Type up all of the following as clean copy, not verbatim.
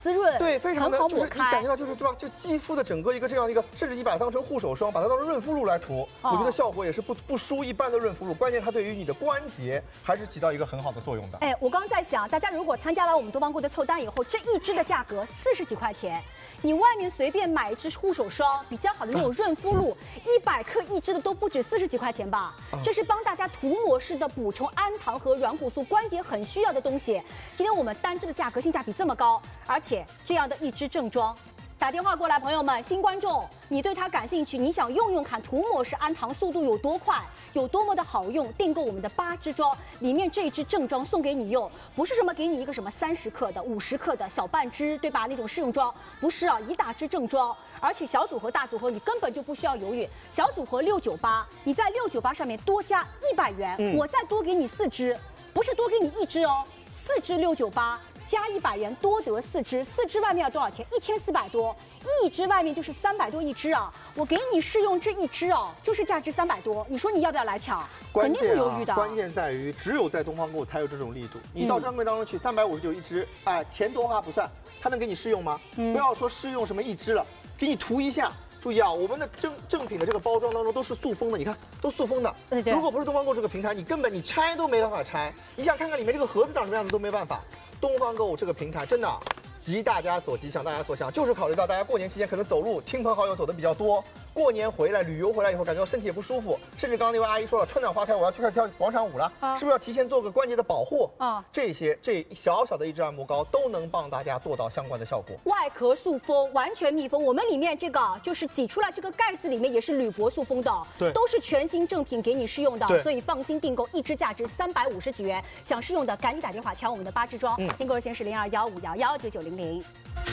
滋润， 对，非常的很好就是你抹开。 感觉到就是对吧？就肌肤的整个一个这样的一个，甚至你把它当成护手霜，把它当成润肤露来涂，我觉得效果也是不输一般的润肤露。关键它对于你的关节还是起到一个很好的作用的。 哎，我刚刚在想，大家如果参加了我们东方购的凑单以后，这一支的价格40几块钱，你外面随便买一支护手霜，比较好的那种润肤露，100克一支的都不止40几块钱吧？这是帮大家涂抹式的补充氨糖和软骨素，关节很需要的东西。今天我们单支的价格性价比这么高，而且这样的一支正装。打电话过来，朋友们，新观众，你对它感兴趣，你想用用看涂抹式氨糖速度有多快，有多么的好用，订购我们的8支装，里面这一支正装送给你用，不是什么给你一个什么30克的、50克的小半支，对吧？那种试用装，不是啊，一大支正装，而且小组合、大组合你根本就不需要犹豫，小组合698，你在698上面多加100元，我再多给你4支，不是多给你1支哦，4支698。加100元多得4支，4支外面要多少钱？1400多，一支外面就是300多一支啊！我给你试用这一支哦，就是价值300多，你说你要不要来抢？肯定不犹豫的。 关键在于只有在东方购才有这种力度。你到专柜当中去，359一支，哎，钱多花不算，他能给你试用吗？不要说试用什么一支了，给你涂一下。注意啊，我们的正品的这个包装当中都是塑封的，你看都塑封的。 对。 如果不是东方购这个平台，你根本你拆都没办法拆。你想看看里面这个盒子长什么样子都没办法。东方购这个平台真的急大家所急，想大家所想，就是考虑到大家过年期间可能走路亲朋好友走的比较多，过年回来旅游回来以后感觉到身体也不舒服，甚至刚刚那位阿姨说了，春暖花开我要去开始跳广场舞了，是不是要提前做个关节的保护啊？这小小的一支按摩膏都能帮大家做到相关的效果。 外壳塑封，完全密封，我们里面这个就是挤出来这个盖子里面也是铝箔塑封的，对，都是全新正品给你试用的，所以放心订购，一支价值350几元，想试用的赶紧打电话抢我们的8支装，订购热线是0215119900。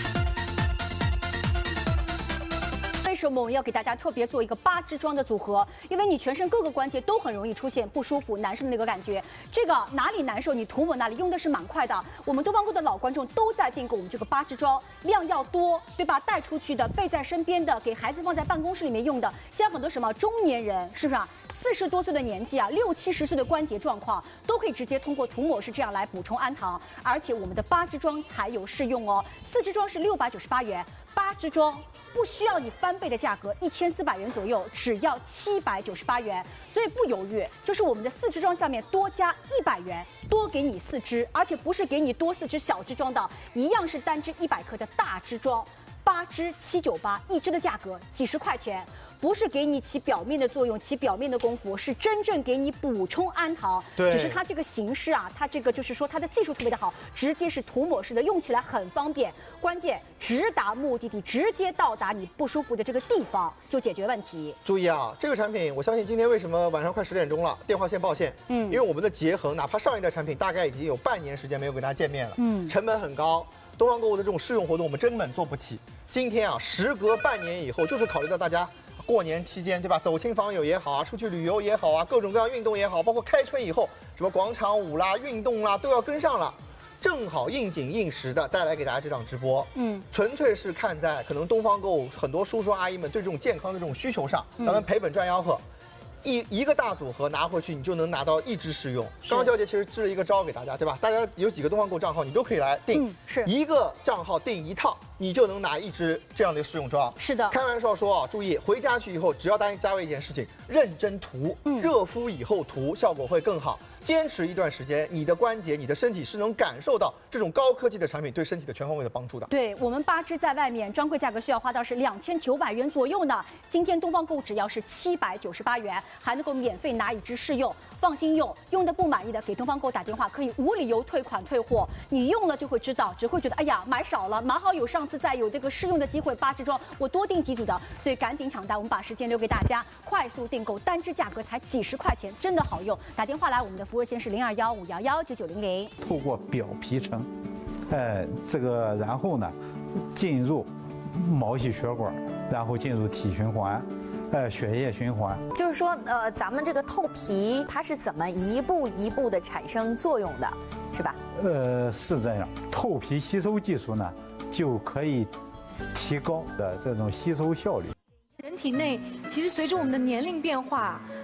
为什么我们要给大家特别做一个8支装的组合？因为你全身各个关节都很容易出现不舒服、难受的那个感觉。这个哪里难受，你涂抹哪里，用的是蛮快的。我们东方购的老观众都在订购我们这个8支装，量要多，对吧？带出去的、备在身边的、给孩子放在办公室里面用的。现在很多什么中年人，是不是啊？40多岁的年纪啊，60、70岁的关节状况，都可以直接通过涂抹式这样来补充氨糖。而且我们的8支装才有试用哦，4支装是698元，8支装不需要你翻倍的价格，1400元左右，只要798元。所以不犹豫，就是我们的4支装下面多加100元，多给你4支，而且不是给你多4支小支装的，一样是单支100克的大支装，8支798，一支的价格几十块钱。不是给你起表面的作用，起表面的功夫，是真正给你补充氨糖。对，只是它这个形式啊，它这个就是说它的技术特别的好，直接是涂抹式的，用起来很方便。关键直达目的地，直接到达你不舒服的这个地方，就解决问题。 注意啊，这个产品我相信今天为什么晚上快10点钟了，电话线报线，因为我们的洁恒，哪怕上一代产品大概已经有半年时间没有跟大家见面了，成本很高。东方购物的这种试用活动我们根本做不起。今天啊，时隔半年以后，就是考虑到大家过年期间，对吧？走亲访友也好啊，出去旅游也好啊，各种各样运动也好，包括开春以后，什么广场舞啦、运动啦，都要跟上了。正好应景应时的带来给大家这档直播，纯粹是看在可能东方购物很多叔叔阿姨们对这种健康的这种需求上，咱们赔本赚吆喝。一个大组合拿回去，你就能拿到1支试用。刚刚娇姐其实支了一个招给大家，对吧？大家有几个东方购账号，你都可以来订， 是一个账号订1套，你就能拿1支这样的试用装。 是的， 开玩笑说啊，注意回家去以后，只要答应加为一件事情，认真涂，热敷以后涂，效果会更好。坚持一段时间，你的关节、你的身体是能感受到这种高科技的产品对身体的全方位的帮助的。 对我们8支在外面专柜价格需要花到是2900元左右呢，今天东方购只要是798元，还能够免费拿1支试用。放心用，用的不满意的给东方购打电话，可以无理由退款退货。你用了就会知道，只会觉得哎呀买少了，蛮好有上次再有这个试用的机会，8支装我多订几组的，所以赶紧抢单，我们把时间留给大家，快速订购，单支价格才几十块钱，真的好用。打电话来，我们的服务热线是0215119900。 透过表皮层，然后呢，进入毛细血管，然后进入体循环。血液循环， 就是说，咱们这个透皮它是怎么一步一步的产生作用的，是吧？ 是这样，透皮吸收技术呢，就可以提高的这种吸收效率。 人体内其实随着我们的年龄变化，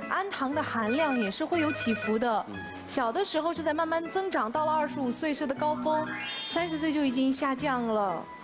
氨糖的含量也是会有起伏的。小的时候是在慢慢增长，到了25岁是的高峰，30岁就已经下降了。